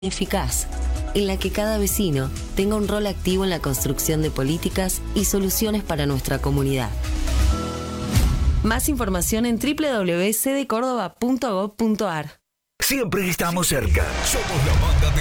eficaz, en la que cada vecino tenga un rol activo en la construcción de políticas y soluciones para nuestra comunidad. Más información en www.cdcordoba.gov.ar. Siempre estamos cerca. Somos la banda de